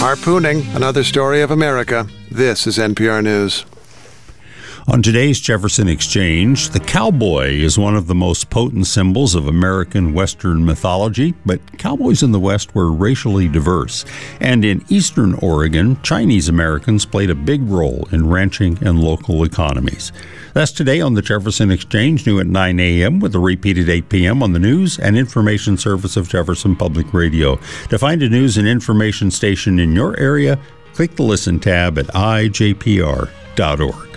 Harpooning, another story of America. This is NPR News. On today's Jefferson Exchange, the cowboy is one of the most potent symbols of American Western mythology, but cowboys in the West were racially diverse. And in Eastern Oregon, Chinese Americans played a big role in ranching and local economies. That's today on the Jefferson Exchange, new at 9 a.m. with a repeat at 8 p.m. on the News and Information Service of Jefferson Public Radio. To find a news and information station in your area, click the Listen tab at ijpr.org.